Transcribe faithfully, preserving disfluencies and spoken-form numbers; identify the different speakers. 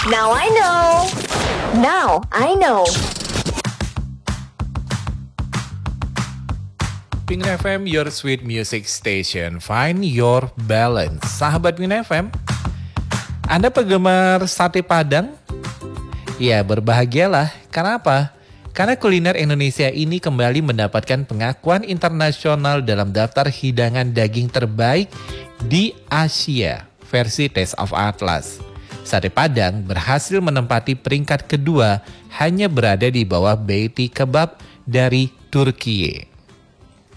Speaker 1: Now I know. Now I know.
Speaker 2: Pingin F M, your sweet music station. Find your balance. Sahabat Pingin F M, Anda penggemar sate Padang? Ya, berbahagialah. Karena apa? Karena kuliner Indonesia ini kembali mendapatkan pengakuan internasional dalam daftar hidangan daging terbaik di Asia versi Taste of Atlas. Sate Padang berhasil menempati peringkat kedua, hanya berada di bawah Beiti Kebab dari Turkiye.